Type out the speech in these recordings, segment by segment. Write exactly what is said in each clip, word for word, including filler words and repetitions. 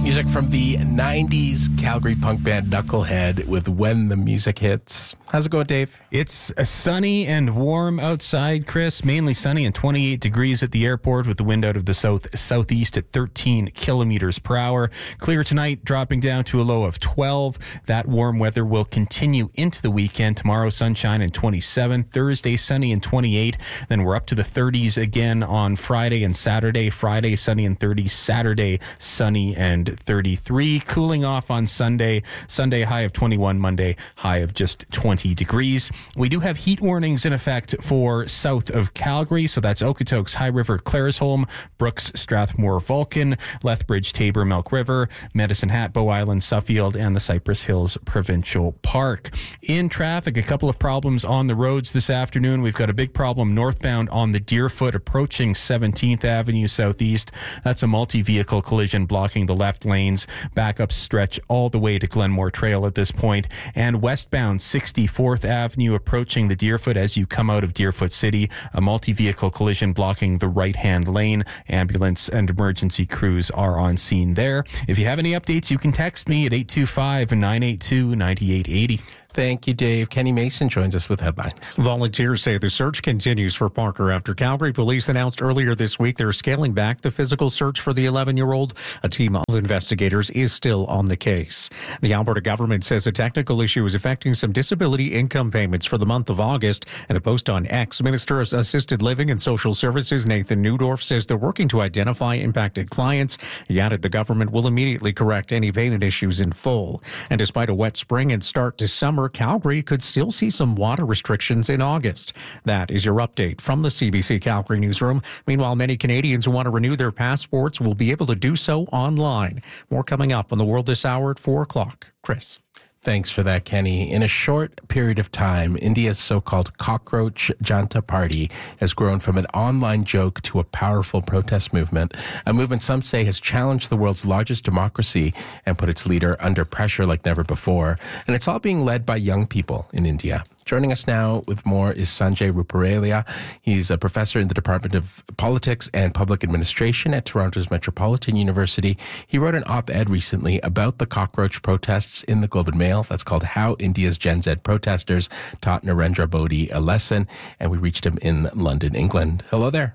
Music from the nineties Calgary punk band Knucklehead with When the Music Hits. How's it going, Dave? It's sunny and warm outside, Chris. Mainly sunny and twenty-eight degrees at the airport with the wind out of the south southeast at thirteen kilometers per hour. Clear tonight, dropping down to a low of twelve. That warm weather will continue into the weekend. Tomorrow, sunshine and twenty-seven. Thursday, sunny and twenty-eight. Then we're up to the thirties again on Friday and Saturday. Friday, sunny and thirty. Saturday, sunny and thirty-three. Cooling off on Sunday. Sunday, high of twenty-one. Monday, high of just twenty degrees. We do have heat warnings in effect for south of Calgary. So that's Okotoks, High River, Claresholm, Brooks, Strathmore, Vulcan, Lethbridge, Tabor, Milk River, Medicine Hat, Bow Island, Suffield, and the Cypress Hills Provincial Park. In traffic, a couple of problems on the roads this afternoon. We've got a big problem northbound on the Deerfoot approaching seventeenth Avenue Southeast. That's a multi-vehicle collision blocking the left lanes. Backups stretch all the way to Glenmore Trail at this point. And westbound sixty-fourth Avenue approaching the Deerfoot as you come out of Deerfoot City. A multi-vehicle collision blocking the right-hand lane. Ambulance and emergency crews are on scene there. If you have any updates, you can text me at eight two five, nine eight two, nine eight eight zero. Thank you, Dave. Kenny Mason joins us with headlines. Volunteers say the search continues for Parker after Calgary police announced earlier this week they're scaling back the physical search for the eleven-year-old. A team of investigators is still on the case. The Alberta government says a technical issue is affecting some disability income payments for the month of August. In a post on X, Minister of Assisted Living and Social Services Nathan Neudorf says they're working to identify impacted clients. He added the government will immediately correct any payment issues in full. And despite a wet spring and start to summer, Calgary could still see some water restrictions in August. That is your update from the C B C Calgary newsroom. Meanwhile, many Canadians who want to renew their passports will be able to do so online. More coming up on The World This Hour at four o'clock. Chris. Thanks for that, Kenny. In a short period of time, India's so-called Cockroach Janta Party has grown from an online joke to a powerful protest movement, a movement some say has challenged the world's largest democracy and put its leader under pressure like never before. And it's all being led by young people in India. Joining us now with more is Sanjay Ruparelia. He's a professor in the Department of Politics and Public Administration at Toronto's Metropolitan University. He wrote an op-ed recently about the cockroach protests in the Globe and Mail. That's called How India's Gen Z Protesters Taught Narendra Modi a Lesson. And we reached him in London, England. Hello there.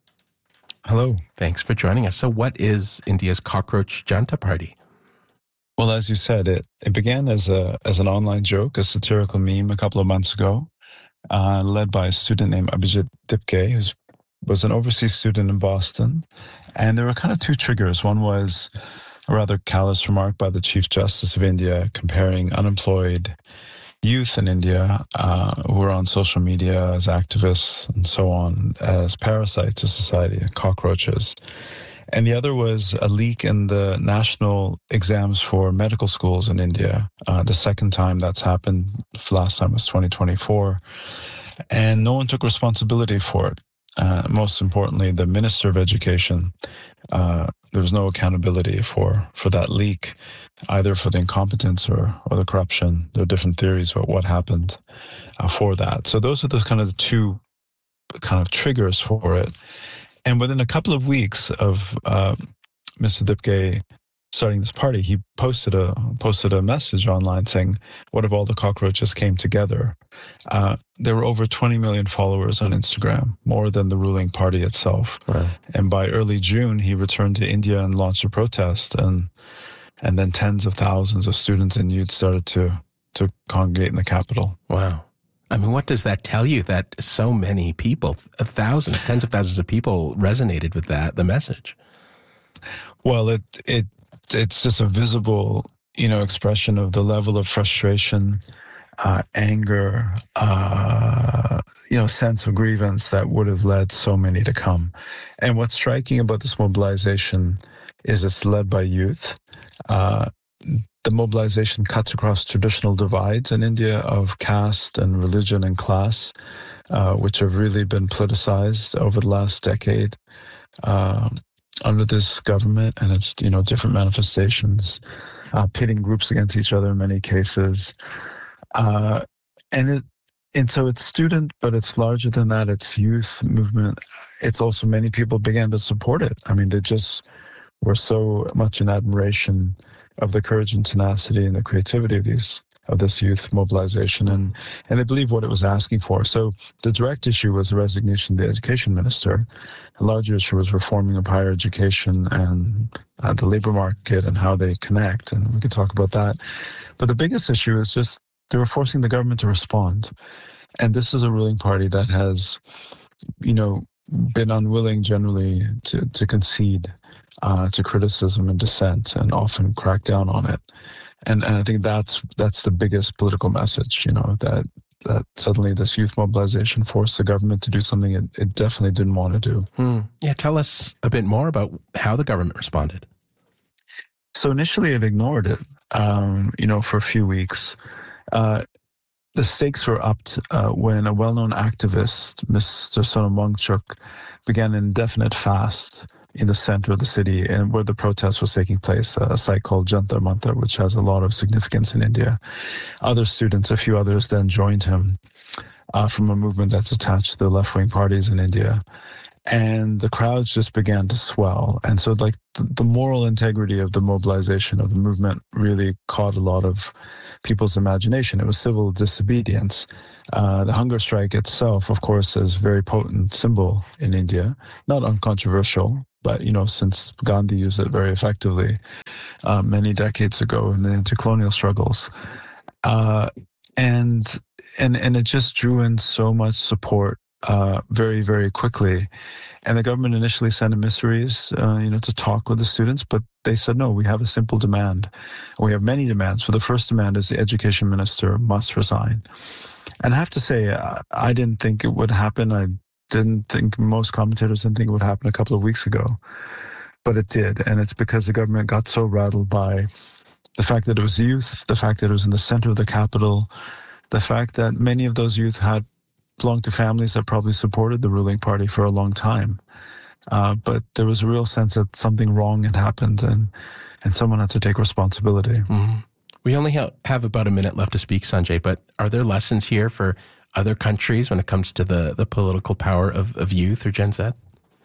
Hello. Thanks for joining us. So what is India's Cockroach Janta Party? Well, as you said, it, it began as a as an online joke, a satirical meme a couple of months ago, uh, led by a student named Abhijit Dipke, who was an overseas student in Boston. And there were kind of two triggers. One was a rather callous remark by the Chief Justice of India comparing unemployed youth in India uh, who are on social media as activists and so on as parasites of society, cockroaches. And the other was a leak in the national exams for medical schools in India. Uh, the second time that's happened, last time was twenty twenty-four. And no one took responsibility for it. Uh, most importantly, the Minister of Education, uh, there was no accountability for, for that leak, either for the incompetence or, or the corruption. There are different theories about what happened uh, for that. So those are the kind of the two kind of triggers for it. And within a couple of weeks of uh, Mister Dipke starting this party, he posted a posted a message online saying, "What if all the cockroaches came together?" Uh, there were over twenty million followers on Instagram, more than the ruling party itself. Wow. And by early June, he returned to India and launched a protest, and and then tens of thousands of students and youth started to to congregate in the capital. Wow. I mean, what does that tell you that so many people, thousands, tens of thousands of people resonated with that, the message? Well, it it it's just a visible, you know, expression of the level of frustration, uh, anger, uh, you know, sense of grievance that would have led so many to come. And what's striking about this mobilization is it's led by youth. Uh, The mobilization cuts across traditional divides in India of caste and religion and class, uh, which have really been politicized over the last decade uh, under this government, and it's, you know, different manifestations, uh, pitting groups against each other in many cases. Uh, and it, and so it's student, but it's larger than that. It's youth movement. It's also many people began to support it. I mean, they just were so much in admiration of the courage and tenacity and the creativity of these of this youth mobilization, and and they believed what it was asking for. So the direct issue was the resignation of the education minister. The larger issue was reforming of higher education and uh, the labor market and how they connect, and we could talk about that. But the biggest issue is just they were forcing the government to respond. And this is a ruling party that has, you know, been unwilling generally to, to concede uh, to criticism and dissent, and often crack down on it. And, and I think that's that's the biggest political message, you know, that that suddenly this youth mobilization forced the government to do something it, it definitely didn't want to do. Hmm. Yeah, tell us a bit more about how the government responded. So initially it ignored it, um, you know, for a few weeks. Uh, the stakes were upped uh, when a well-known activist, Mister Sonam Wangchuk, began an indefinite fast in the center of the city and where the protest was taking place, a site called Jantar Mantar, which has a lot of significance in India. Other students, a few others, then joined him uh, from a movement that's attached to the left-wing parties in India. And the crowds just began to swell. And so like the, the moral integrity of the mobilization of the movement really caught a lot of people's imagination. It was civil disobedience. Uh, the hunger strike itself, of course, is a very potent symbol in India, not uncontroversial, but, you know, since Gandhi used it very effectively uh, many decades ago in the anti-colonial struggles. Uh, and, and, and it just drew in so much support Uh, very, very quickly. And the government initially sent emissaries, uh, you know, to talk with the students, but they said, no, we have a simple demand. We have many demands. So the first demand is the education minister must resign. And I have to say, I, I didn't think it would happen. I didn't think, most commentators didn't think it would happen a couple of weeks ago, but it did. And it's because the government got so rattled by the fact that it was youth, the fact that it was in the center of the capital, the fact that many of those youth had belonged to families that probably supported the ruling party for a long time. Uh, but there was a real sense that something wrong had happened and, and someone had to take responsibility. Mm-hmm. We only ha- have about a minute left to speak, Sanjay, but are there lessons here for other countries when it comes to the, the political power of, of youth or Gen Z?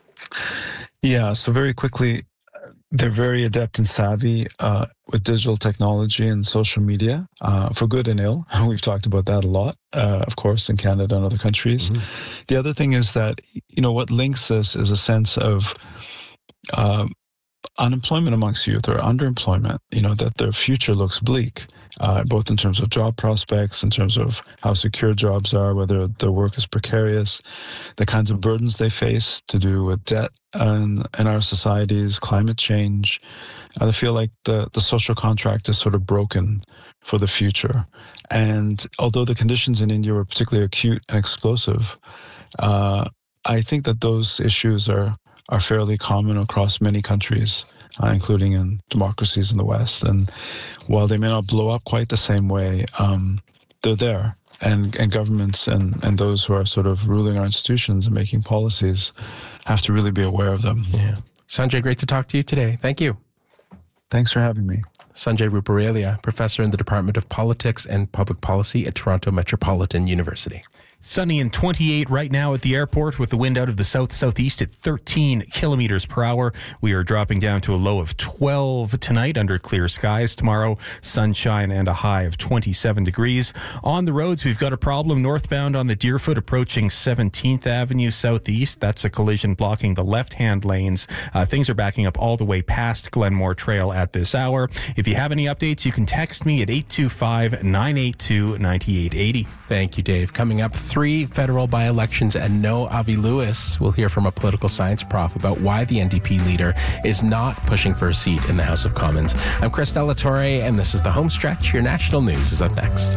Yeah, so very quickly, they're very adept and savvy uh, with digital technology and social media, uh, for good and ill. We've talked about that a lot, uh, of course, in Canada and other countries. Mm-hmm. The other thing is that, you know, what links this is a sense of uh, unemployment amongst youth or underemployment, you know, that their future looks bleak, uh, both in terms of job prospects, in terms of how secure jobs are, whether their work is precarious, the kinds of burdens they face to do with debt and in our societies, climate change. I feel like the, the social contract is sort of broken for the future. And although the conditions in India were particularly acute and explosive, uh, I think that those issues are are fairly common across many countries, uh, including in democracies in the West. And while they may not blow up quite the same way, um, they're there. And, and governments and, and those who are sort of ruling our institutions and making policies have to really be aware of them. Yeah. Sanjay, great to talk to you today. Thank you. Thanks for having me. Sanjay Ruparelia, professor in the Department of Politics and Public Policy at Toronto Metropolitan University. Sunny and twenty-eight right now at the airport with the wind out of the south-southeast at thirteen kilometers per hour. We are dropping down to a low of twelve tonight under clear skies. Tomorrow, sunshine and a high of twenty-seven degrees. On the roads, we've got a problem northbound on the Deerfoot approaching seventeenth Avenue Southeast. That's a collision blocking the left-hand lanes. Uh, things are backing up all the way past Glenmore Trail at this hour. If you have any updates, you can text me at eight two five, nine eight two, nine eight eight zero. Thank you, Dave. Coming up, three federal by-elections and no Avi Lewis. We'll hear from a political science prof about why the N D P leader is not pushing for a seat in the House of Commons. I'm Chris Delatorre, and this is The Home Stretch. Your national news is up next.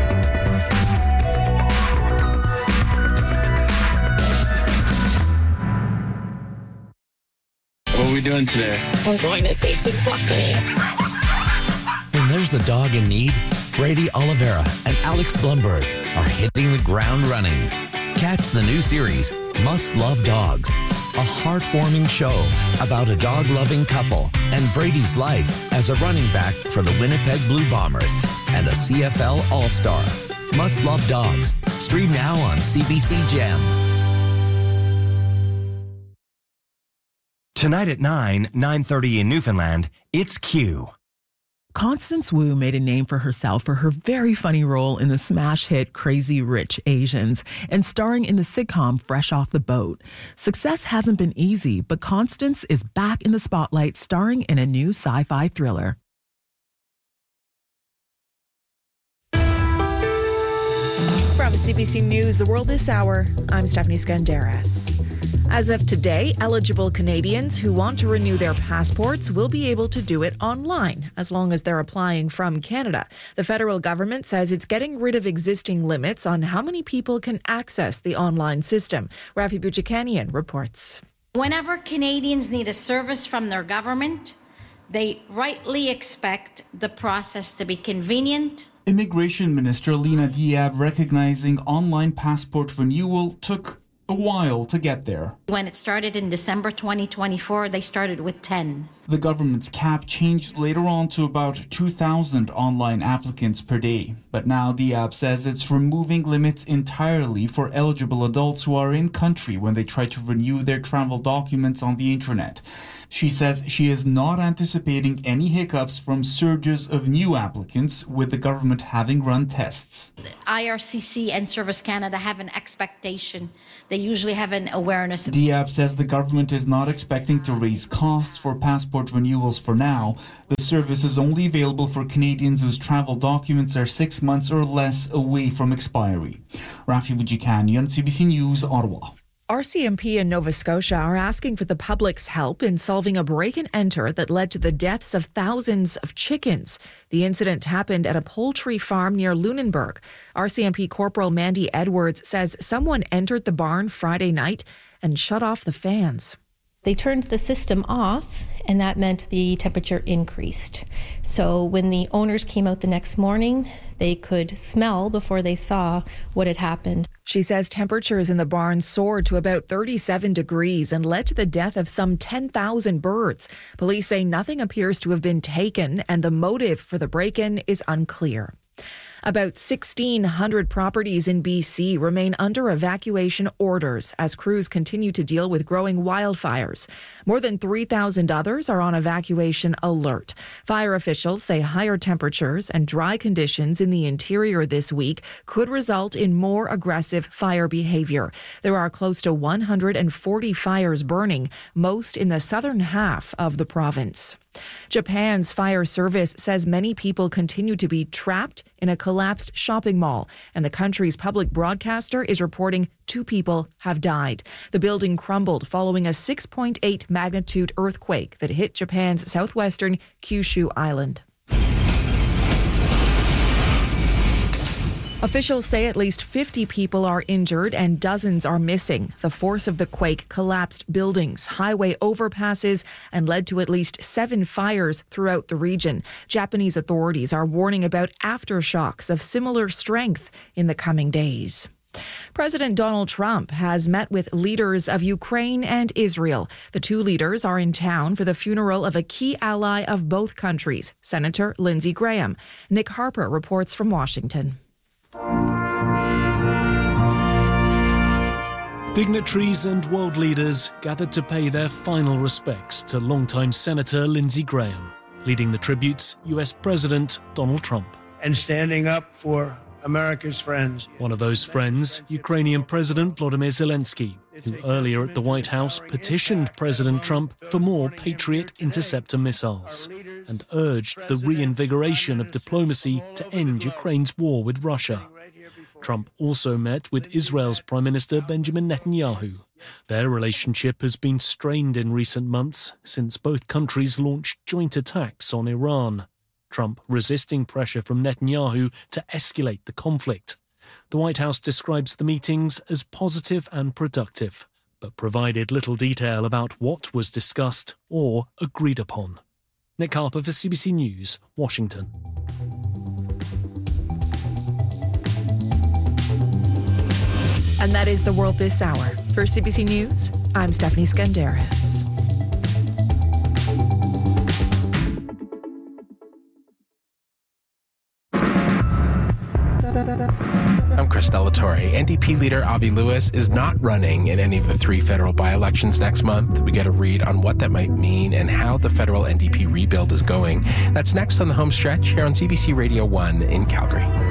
What are we doing today? We're going to save some puppies. When there's a dog in need, Brady Oliveira and Alex Blumberg are hitting the ground running. Catch the new series, Must Love Dogs, a heartwarming show about a dog-loving couple and Brady's life as a running back for the Winnipeg Blue Bombers and a C F L All-Star. Must Love Dogs. Stream now on C B C Gem. Tonight at nine, nine thirty in Newfoundland, it's Q. Constance Wu made a name for herself for her very funny role in the smash hit Crazy Rich Asians and starring in the sitcom Fresh Off the Boat. Success hasn't been easy, but Constance is back in the spotlight starring in a new sci-fi thriller. From C B C News, The World This Hour, I'm Stephanie Skandaris. As of today, eligible Canadians who want to renew their passports will be able to do it online, as long as they're applying from Canada. The federal government says it's getting rid of existing limits on how many people can access the online system. Rafi Bouchikanian reports. Whenever Canadians need a service from their government, they rightly expect the process to be convenient. Immigration Minister Lina Diab recognizing online passport renewal took a while to get there. When it started in December twenty twenty-four, they started with ten. The government's cap changed later on to about two thousand online applicants per day. But now Diab says it's removing limits entirely for eligible adults who are in country when they try to renew their travel documents on the internet. She says she is not anticipating any hiccups from surges of new applicants, with the government having run tests. I R C C and Service Canada have an expectation. They usually have an awareness. Diab says the government is not expecting to raise costs for passport renewals for now. The service is only available for Canadians whose travel documents are six months or less away from expiry. Rafi Bouchikanian, C B C News, Ottawa. R C M P in Nova Scotia are asking for the public's help in solving a break-and-enter that led to the deaths of thousands of chickens. The incident happened at a poultry farm near Lunenburg. R C M P Corporal Mandy Edwards says someone entered the barn Friday night and shut off the fans. They turned the system off, and that meant the temperature increased. So when the owners came out the next morning, they could smell before they saw what had happened. She says temperatures in the barn soared to about thirty-seven degrees and led to the death of some ten thousand birds. Police say nothing appears to have been taken, and the motive for the break-in is unclear. About sixteen hundred properties in B C remain under evacuation orders as crews continue to deal with growing wildfires. More than three thousand others are on evacuation alert. Fire officials say higher temperatures and dry conditions in the interior this week could result in more aggressive fire behavior. There are close to one hundred forty fires burning, most in the southern half of the province. Japan's fire service says many people continue to be trapped in a collapsed shopping mall, and the country's public broadcaster is reporting two people have died. The building crumbled following a six point eight magnitude earthquake that hit Japan's southwestern Kyushu island. Officials say at least fifty people are injured and dozens are missing. The force of the quake collapsed buildings, highway overpasses, and led to at least seven fires throughout the region. Japanese authorities are warning about aftershocks of similar strength in the coming days. President Donald Trump has met with leaders of Ukraine and Israel. The two leaders are in town for the funeral of a key ally of both countries, Senator Lindsey Graham. Nick Harper reports from Washington. Dignitaries and world leaders gathered to pay their final respects to longtime Senator Lindsey Graham, leading the tributes U S President Donald Trump. And standing up for America's friends. One of those friends, Ukrainian President Volodymyr Zelensky, who earlier at the White House petitioned President Trump for more Patriot interceptor missiles and urged the reinvigoration of diplomacy to end Ukraine's war with Russia. Trump also met with Israel's Prime Minister Benjamin Netanyahu. Their relationship has been strained in recent months since both countries launched joint attacks on Iran. Trump resisting pressure from Netanyahu to escalate the conflict. The White House describes the meetings as positive and productive, but provided little detail about what was discussed or agreed upon. Nick Harper for C B C News, Washington. And that is The World This Hour. For C B C News, I'm Stephanie Skandaris. I'm Chris Delatorre. N D P leader Avi Lewis is not running in any of the three federal by-elections next month. We get a read on what that might mean and how the federal N D P rebuild is going. That's next on the home stretch here on C B C Radio one in Calgary.